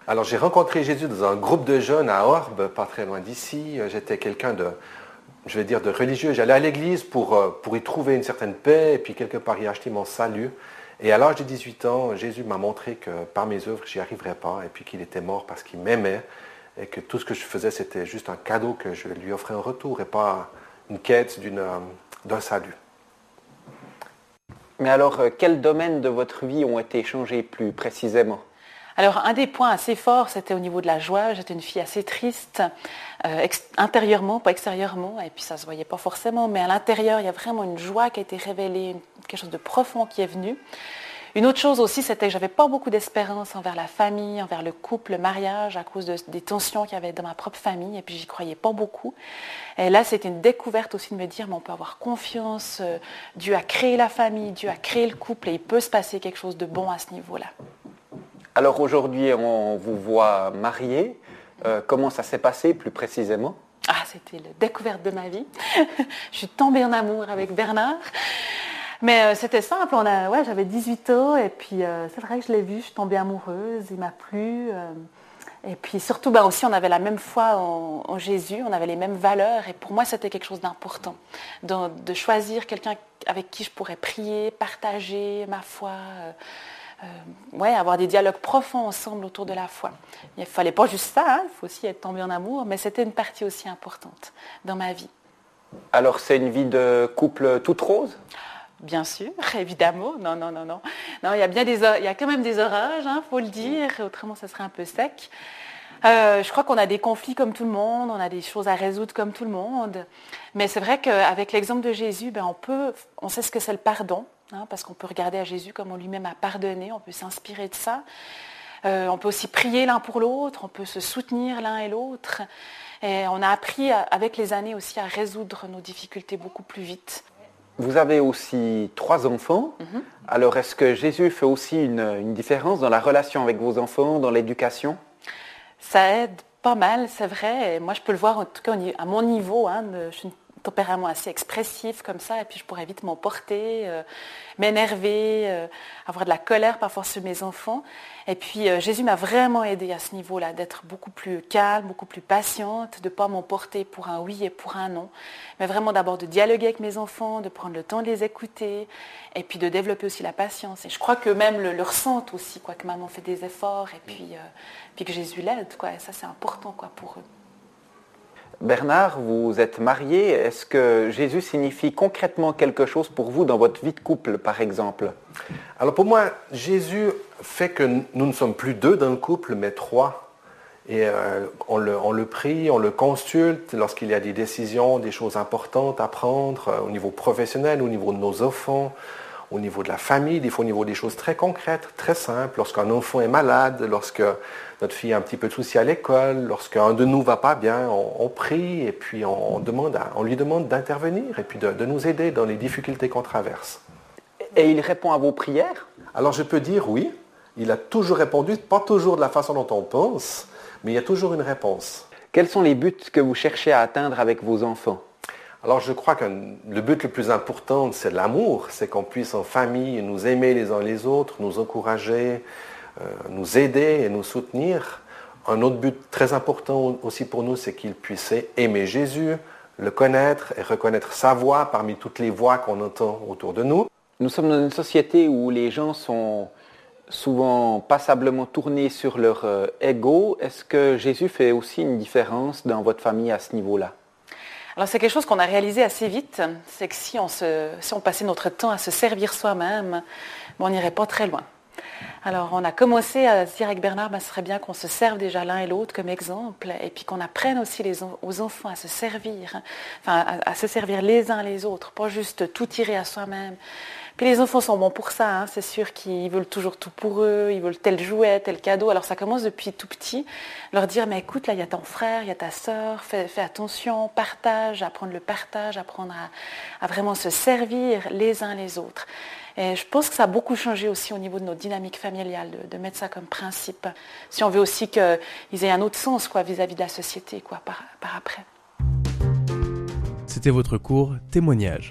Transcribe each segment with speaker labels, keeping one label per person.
Speaker 1: Alors j'ai rencontré Jésus dans un groupe de jeunes à Orbe, pas très loin d'ici. J'étais quelqu'un de religieux. J'allais à l'église pour y trouver une certaine paix et puis quelque part y acheter mon salut. Et à l'âge de 18 ans, Jésus m'a montré que par mes œuvres, j'y arriverais pas et puis qu'il était mort parce qu'il m'aimait et que tout ce que je faisais, c'était juste un cadeau que je lui offrais en retour et pas une quête d'un salut.
Speaker 2: Mais alors, quels domaines de votre vie ont été changés plus précisément ?
Speaker 3: Alors, un des points assez forts, c'était au niveau de la joie. J'étais une fille assez triste, intérieurement, pas extérieurement, et puis ça ne se voyait pas forcément, mais à l'intérieur, il y a vraiment une joie qui a été révélée, quelque chose de profond qui est venu. Une autre chose aussi, c'était que je n'avais pas beaucoup d'espérance envers la famille, envers le couple, le mariage, à cause des tensions qu'il y avait dans ma propre famille, et puis j'y croyais pas beaucoup. Et là, c'était une découverte aussi de me dire, mais on peut avoir confiance, Dieu a créé la famille, Dieu a créé le couple, et il peut se passer quelque chose de bon à ce niveau-là.
Speaker 2: Alors aujourd'hui, on vous voit mariée. Comment ça s'est passé plus précisément ?
Speaker 3: C'était la découverte de ma vie. Je suis tombée en amour avec Bernard. Mais c'était simple. J'avais 18 ans et puis c'est vrai que je l'ai vu, je suis tombée amoureuse, il m'a plu. Et puis surtout, aussi, on avait la même foi en Jésus, on avait les mêmes valeurs. Et pour moi, c'était quelque chose d'important. De choisir quelqu'un avec qui je pourrais prier, partager ma foi. Avoir des dialogues profonds ensemble autour de la foi. Il ne fallait pas juste ça, il faut aussi être tombé en amour, mais c'était une partie aussi importante dans ma vie.
Speaker 2: Alors c'est une vie de couple toute rose ?
Speaker 3: Bien sûr, évidemment. Non, il y a quand même des orages, faut le dire, autrement ça serait un peu sec. Je crois qu'on a des conflits comme tout le monde, on a des choses à résoudre comme tout le monde. Mais c'est vrai qu'avec l'exemple de Jésus, on sait ce que c'est le pardon. Parce qu'on peut regarder à Jésus comme on lui-même a pardonné, on peut s'inspirer de ça. On peut aussi prier l'un pour l'autre, on peut se soutenir l'un et l'autre. Et on a appris avec les années aussi à résoudre nos difficultés beaucoup plus vite.
Speaker 2: Vous avez aussi 3 enfants. Mm-hmm. Alors est-ce que Jésus fait aussi une différence dans la relation avec vos enfants, dans l'éducation ?
Speaker 3: Ça aide pas mal, c'est vrai. Et moi je peux le voir en tout cas à mon niveau. Je suis tempérament assez expressif comme ça, et puis je pourrais vite m'emporter, m'énerver, avoir de la colère parfois sur mes enfants. Et puis Jésus m'a vraiment aidée à ce niveau-là, d'être beaucoup plus calme, beaucoup plus patiente, de ne pas m'emporter pour un oui et pour un non, mais vraiment d'abord de dialoguer avec mes enfants, de prendre le temps de les écouter, et puis de développer aussi la patience. Et je crois que même le ressentent aussi, que maman fait des efforts, et puis que Jésus l'aide, et ça c'est important pour eux.
Speaker 2: Bernard, vous êtes marié. Est-ce que Jésus signifie concrètement quelque chose pour vous dans votre vie de couple, par exemple ?
Speaker 1: Alors pour moi, Jésus fait que nous ne sommes plus 2 dans le couple, mais 3. Et on le prie, on le consulte lorsqu'il y a des décisions, des choses importantes à prendre au niveau professionnel, au niveau de nos enfants, au niveau de la famille, des fois au niveau des choses très concrètes, très simples. Lorsqu'un enfant est malade, lorsque notre fille a un petit peu de soucis à l'école, lorsqu'un de nous ne va pas bien, on prie et puis on lui demande d'intervenir et puis de nous aider dans les difficultés qu'on traverse.
Speaker 2: Et il répond à vos prières ?
Speaker 1: Alors je peux dire oui, il a toujours répondu, pas toujours de la façon dont on pense, mais il y a toujours une réponse.
Speaker 2: Quels sont les buts que vous cherchez à atteindre avec vos enfants ?
Speaker 1: Alors je crois que le but le plus important, c'est l'amour, c'est qu'on puisse en famille nous aimer les uns les autres, nous encourager, nous aider et nous soutenir. Un autre but très important aussi pour nous, c'est qu'ils puissent aimer Jésus, le connaître et reconnaître sa voix parmi toutes les voix qu'on entend autour de nous.
Speaker 2: Nous sommes dans une société où les gens sont souvent passablement tournés sur leur ego. Est-ce que Jésus fait aussi une différence dans votre famille à ce niveau-là ?
Speaker 3: Alors c'est quelque chose qu'on a réalisé assez vite, c'est que si on passait notre temps à se servir soi-même, on n'irait pas très loin. Alors on a commencé à se dire avec Bernard, ce serait bien qu'on se serve déjà l'un et l'autre comme exemple, et puis qu'on apprenne aussi aux enfants à se servir, à se servir les uns les autres, pas juste tout tirer à soi-même. Puis les enfants sont bons pour ça, c'est sûr qu'ils veulent toujours tout pour eux, ils veulent tel jouet, tel cadeau. Alors ça commence depuis tout petit, leur dire, mais écoute, là il y a ton frère, il y a ta sœur, fais attention, partage, apprendre le partage, apprendre à vraiment se servir les uns les autres. Et je pense que ça a beaucoup changé aussi au niveau de nos dynamiques familiales, de mettre ça comme principe. Si on veut aussi qu'ils aient un autre sens vis-à-vis de la société par après.
Speaker 4: C'était votre cours témoignage.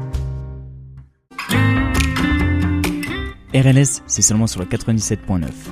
Speaker 5: RLS, c'est seulement sur le 97.9.